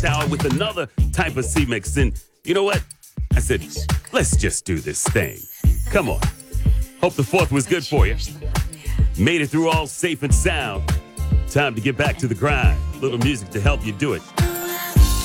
hour with another type of C-Mix. And you know what? I said, let's just do this thing. Come on. Hope the 4th was good for you. Made it through all safe and sound. Time to get back to the grind. Little music to help you do it.